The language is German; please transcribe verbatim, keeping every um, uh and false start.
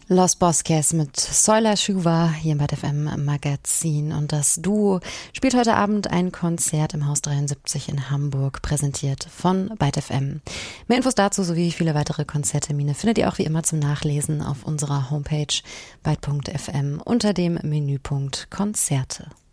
Los Bosques mit Soila Schuva hier im Byte F M Magazin. Und das Duo spielt heute Abend ein Konzert im Haus dreiundsiebzig in Hamburg, präsentiert von Byte F M. Mehr Infos dazu sowie viele weitere Konzerttermine findet ihr auch wie immer zum Nachlesen auf unserer Homepage byte punkt f m unter dem Menüpunkt Konzerte.